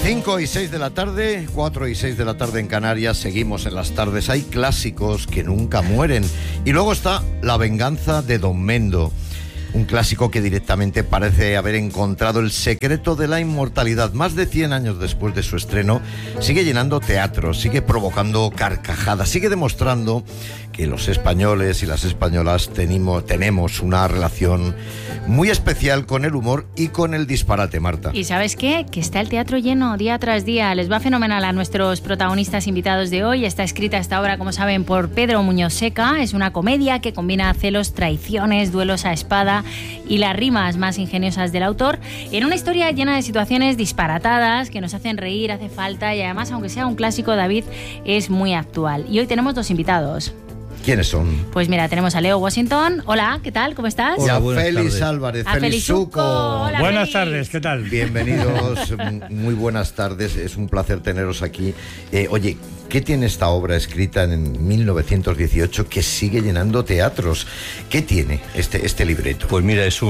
5 y 6 de la tarde, 4 y 6 de la tarde en Canarias, seguimos en las tardes. Hay clásicos que nunca mueren. Y luego está La venganza de Don Mendo, un clásico que directamente parece haber encontrado el secreto de la inmortalidad. Más de 100 años después de su estreno, sigue llenando teatros, sigue provocando carcajadas, sigue demostrando que los españoles y las españolas tenemos una relación muy especial con el humor y con el disparate, Marta. ¿Y sabes qué? Que está el teatro lleno día tras día. Les va fenomenal a nuestros protagonistas invitados de hoy. Está escrita esta obra, como saben, por Pedro Muñoz Seca. Es una comedia que combina celos, traiciones, duelos a espada y las rimas más ingeniosas del autor en una historia llena de situaciones disparatadas que nos hacen reír, hace falta, y además, aunque sea un clásico, David, es muy actual. Y hoy tenemos dos invitados. ¿Quiénes son? Pues mira, tenemos a Leo Washington. Hola, ¿qué tal? ¿Cómo estás? Hola, Félix Álvarez, Felizuco. Hola, buenas Félix. tardes, ¿qué tal? Bienvenidos, muy buenas tardes, es un placer teneros aquí. Oye, ¿qué tiene esta obra escrita en 1918 que sigue llenando teatros? ¿Qué tiene este libreto? Pues mira, es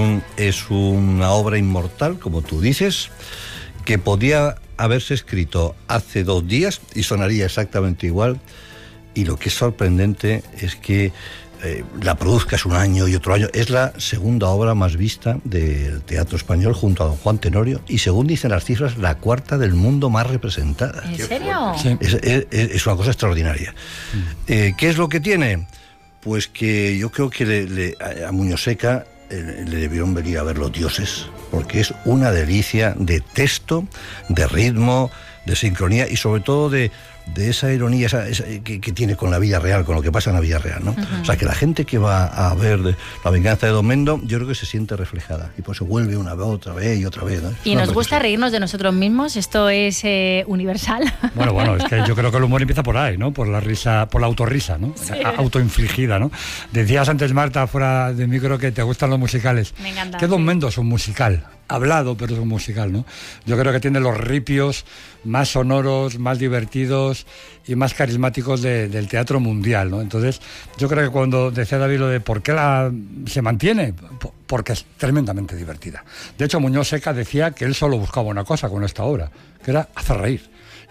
una obra inmortal, como tú dices, que podía haberse escrito hace 2 días y sonaría exactamente igual. Y lo que es sorprendente es que la produzcas un año y otro año. Es la segunda obra más vista del teatro español junto a Don Juan Tenorio y, según dicen las cifras, la cuarta del mundo más representada. ¿En serio? Sí. Es una cosa extraordinaria. ¿Qué es lo que tiene? Pues que yo creo que a Muñoz Seca le debieron venir a ver los dioses, porque es una delicia de texto, de ritmo, de sincronía y sobre todo de esa ironía que tiene con la vida real, con lo que pasa en la vida real, ¿no? O sea, que la gente que va a ver La venganza de Don Mendo, yo creo que se siente reflejada y pues se vuelve una vez, otra vez y otra vez, ¿no? Y nos gusta reírnos de nosotros mismos, esto es universal. Bueno, es que yo creo que el humor empieza por ahí, ¿no? Por la risa, por la autorrisa, ¿no? Sí. Autoinfligida, ¿no? Decías antes, Marta, fuera de micro, que te gustan los musicales. Me encanta. Que Don Mendo es un musical, hablado, pero es un musical, ¿no? Yo creo que tiene los ripios más sonoros, más divertidos y más carismáticos del teatro mundial, ¿no? Entonces, yo creo que cuando decía David lo de por qué se mantiene, porque es tremendamente divertida. De hecho, Muñoz Seca decía que él solo buscaba una cosa con esta obra, que era hacer reír.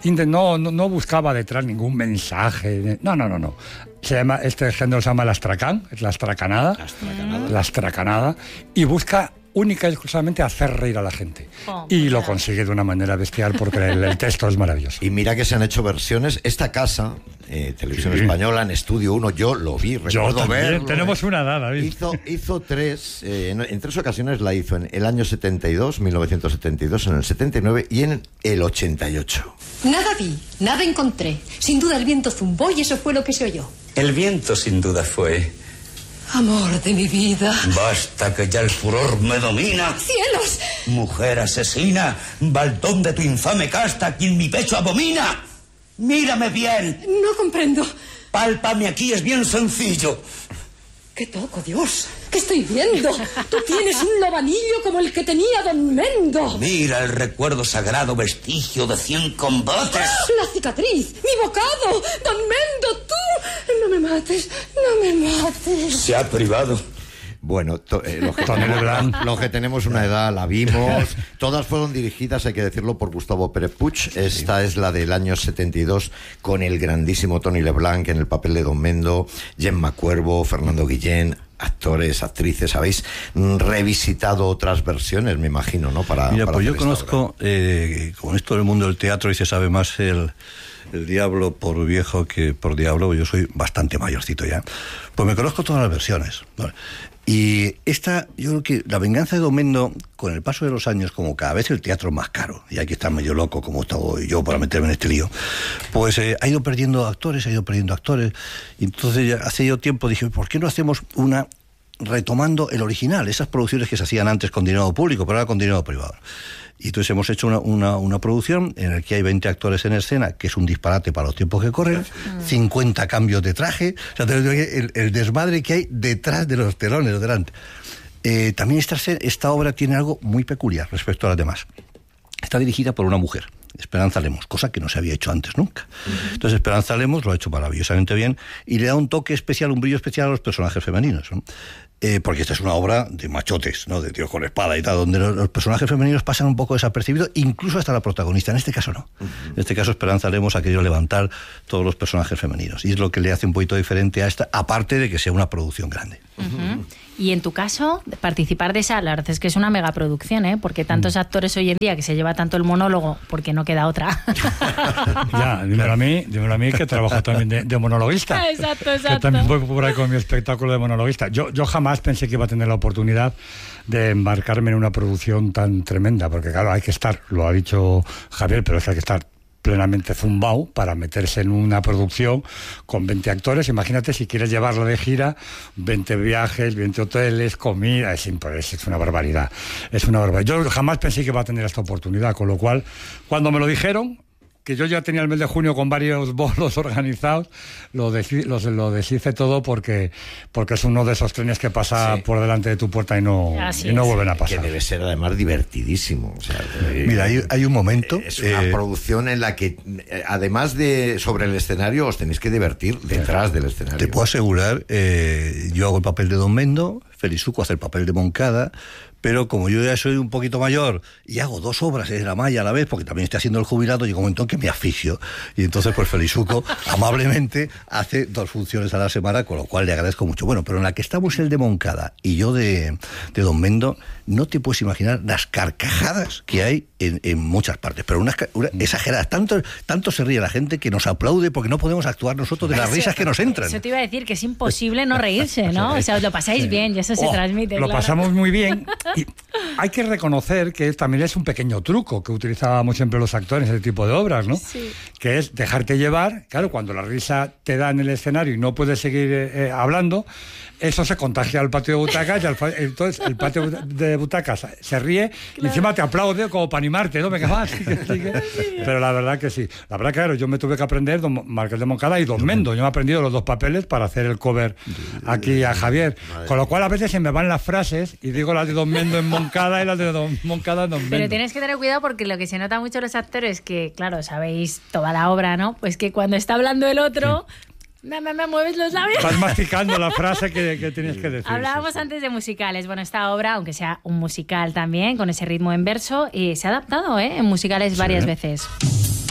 No buscaba detrás ningún mensaje. No. Este género se llama la astracán, es la astracanada. La astracanada. Y busca única y exclusivamente hacer reír a la gente. Y lo consigue de una manera bestial porque el texto es maravilloso. Y mira que se han hecho versiones. Esta casa, Televisión Española, en Estudio 1, yo lo vi, recuerdo verlo. Tenemos una edad, David. Hizo 3, en 3 ocasiones la hizo en el año 72, 1972, en el 79 y en el 88. Nada vi, nada encontré. Sin duda el viento zumbó y eso fue lo que se oyó. El viento sin duda fue. Amor de mi vida. Basta que ya el furor me domina. ¡Cielos! Mujer asesina, baldón de tu infame casta, quien mi pecho abomina. Mírame bien. No comprendo. Pálpame aquí, es bien sencillo. ¿Qué toco, Dios? ¿Qué estoy viendo? Tú tienes un lobanillo como el que tenía Don Mendo. Mira el recuerdo sagrado, vestigio de 100 combates. La cicatriz, mi bocado. Don Mendo, tú. No me mates, no me mates. Se ha privado. Bueno, los que tenemos una edad la vimos. Todas fueron dirigidas, hay que decirlo, por Gustavo Pérez Puig. Esta es la del año 72, con el grandísimo Tony Leblanc en el papel de Don Mendo, Gemma Cuervo, Fernando Guillén, actores, actrices. Habéis revisitado otras versiones, me imagino, ¿no? Mira, pues yo conozco, con esto del mundo del teatro, y se sabe más el diablo por viejo que por diablo. Yo soy bastante mayorcito ya. Pues me conozco todas las versiones, ¿vale? Y esta, yo creo que La venganza de Don Mendo, con el paso de los años, como cada vez el teatro es más caro, y hay que estar medio loco, como estoy yo para meterme en este lío, pues ha ido perdiendo actores, y entonces ya hace yo tiempo dije, ¿por qué no hacemos una retomando el original, esas producciones que se hacían antes con dinero público, pero ahora con dinero privado? Y entonces hemos hecho una producción en la que hay 20 actores en escena, que es un disparate para los tiempos que corren, 50 cambios de traje, o sea, el desmadre que hay detrás de los telones, delante. También esta obra tiene algo muy peculiar respecto a las demás. Está dirigida por una mujer, Esperanza Lemos, cosa que no se había hecho antes nunca. Entonces Esperanza Lemos lo ha hecho maravillosamente bien y le da un toque especial, un brillo especial a los personajes femeninos, ¿no? Porque esta es una obra de machotes, ¿no? De tíos con espada y tal, donde los personajes femeninos pasan un poco desapercibidos, incluso hasta la protagonista. En este caso no. En este caso Esperanza Lemos ha querido levantar todos los personajes femeninos y es lo que le hace un poquito diferente a esta, aparte de que sea una producción grande. Y en tu caso, participar de esa, la verdad es que es una megaproducción, ¿eh? Porque tantos actores hoy en día que se lleva tanto el monólogo, porque no queda otra. Ya, dímelo a mí que trabajo también de monologuista. Exacto. Que también voy por ahí con mi espectáculo de monologuista. Yo jamás pensé que iba a tener la oportunidad de embarcarme en una producción tan tremenda, porque claro, hay que estar, lo ha dicho Javier, pero es que hay que estar plenamente zumbao para meterse en una producción con 20 actores. Imagínate si quieres llevarlo de gira, 20 viajes, 20 hoteles, comida, es una barbaridad. Es una barbaridad. Yo jamás pensé que iba a tener esta oportunidad, con lo cual, cuando me lo dijeron, que yo ya tenía el mes de junio con varios bolos organizados, lo deshice todo porque es uno de esos trenes que pasa por delante de tu puerta y no vuelven a pasar. Que debe ser además divertidísimo. O sea, mira, hay un momento... Es una producción en la que, además de sobre el escenario, os tenéis que divertir detrás del escenario. Te puedo asegurar, yo hago el papel de Don Mendo, Felizuco hace el papel de Moncada, pero como yo ya soy un poquito mayor y hago 2 obras de la Maya a la vez, porque también estoy haciendo el jubilado, llega un momento en que me asfixio. Y entonces, pues Felizuco amablemente hace 2 funciones a la semana, con lo cual le agradezco mucho. Bueno, pero en la que estamos el de Moncada y yo de Don Mendo, no te puedes imaginar las carcajadas que hay en muchas partes, pero unas exageradas. Tanto se ríe la gente que nos aplaude porque no podemos actuar nosotros de las risas que nos entran. Eso te iba a decir, que es imposible no reírse, ¿no? O sea, os lo pasáis bien y eso se transmite. Lo pasamos muy bien. Y hay que reconocer que también es un pequeño truco que utilizábamos siempre los actores en ese tipo de obras, ¿no? Sí. Que es dejarte llevar. Claro, cuando la risa te da en el escenario y no puedes seguir hablando, eso se contagia al patio de butacas y entonces el patio de butacas se ríe y encima te aplaude como para animarte, ¿no? Venga, más. Pero la verdad que sí. La verdad que claro, yo me tuve que aprender Don Marqués de Moncada y Don Mendo. Yo me he aprendido los 2 papeles para hacer el cover aquí a Javier. Con lo cual a veces se me van las frases y digo las de Don Mendo en Moncada y las de Don Moncada en Don Mendo. Pero tienes que tener cuidado porque lo que se nota mucho en los actores, que claro, sabéis toda la obra, ¿no? Pues que cuando está hablando el otro... Me mueves los labios. Estás masticando la frase que tienes que decir. Hablábamos antes de musicales. Bueno, esta obra, aunque sea un musical también, con ese ritmo en verso, se ha adaptado en musicales varias veces.